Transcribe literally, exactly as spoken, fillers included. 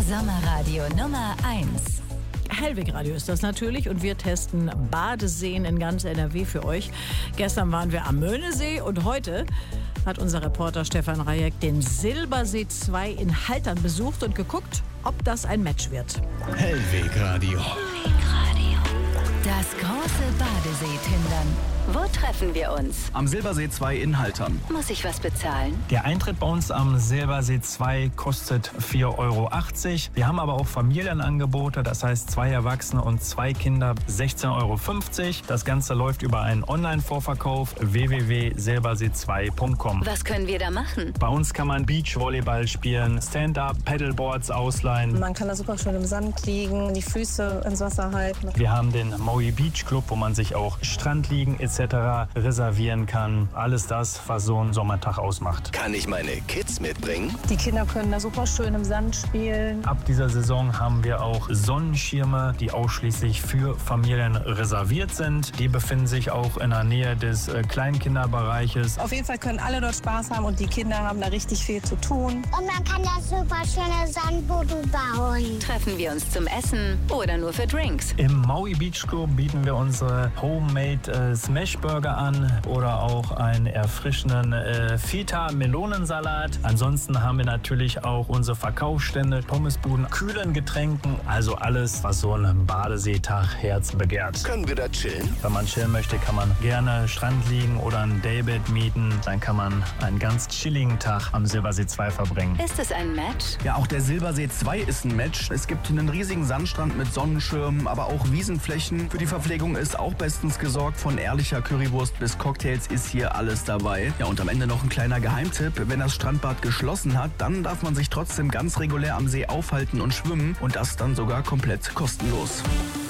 Sommerradio Nummer eins. Hellweg Radio ist das natürlich und wir testen Badeseen in ganz N R W für euch. Gestern waren wir am Möhnesee und heute hat unser Reporter Stefan Rajek den Silbersee zwei in Haltern besucht und geguckt, ob das ein Match wird. Hellweg Radio. Das große Badesee-Tindern. Wo treffen wir uns? Am Silbersee zwei in Haltern. Muss ich was bezahlen? Der Eintritt bei uns am Silbersee zwei kostet vier Euro achtzig. Wir haben aber auch Familienangebote, das heißt zwei Erwachsene und zwei Kinder sechzehn Euro fünfzig. Das Ganze läuft über einen Online-Vorverkauf w w w punkt silbersee zwei punkt com. Was können wir da machen? Bei uns kann man Beachvolleyball spielen, Stand-up, Paddleboards ausleihen. Man kann da super schön im Sand liegen, die Füße ins Wasser halten. Wir haben den Maui Beach Club, wo man sich auch Strandliegen et cetera reservieren kann. Alles das, was so ein Sommertag ausmacht. Kann ich meine Kids mitbringen? Die Kinder können da super schön im Sand spielen. Ab dieser Saison haben wir auch Sonnenschirme, die ausschließlich für Familien reserviert sind. Die befinden sich auch in der Nähe des äh, Kleinkinderbereiches. Auf jeden Fall können alle dort Spaß haben und die Kinder haben da richtig viel zu tun. Und man kann da super schöne Sandboote bauen. Treffen wir uns zum Essen oder nur für Drinks? Im Maui Beach Club bieten wir unsere Homemade äh, Smashburger an oder auch einen erfrischenden äh, Feta-Melonensalat. Ansonsten haben wir natürlich auch unsere Verkaufsstände, Pommesbuden, kühlen Getränken, also alles, was so ein Badeseetag Herz begehrt. Können wir da chillen? Wenn man chillen möchte, kann man gerne Strand liegen oder ein Daybed mieten. Dann kann man einen ganz chilligen Tag am Silbersee zwei verbringen. Ist es ein Match? Ja, auch der Silbersee zwei ist ein Match. Es gibt einen riesigen Sandstrand mit Sonnenschirmen, aber auch Wiesenflächen. Für die Verpflegung ist auch bestens gesorgt. Von ehrlicher Currywurst bis Cocktails ist hier alles dabei. Ja, und am Ende noch ein kleiner Geheimtipp. Wenn das Strandbad geschlossen hat, dann darf man sich trotzdem ganz regulär am See aufhalten und schwimmen. Und das dann sogar komplett kostenlos.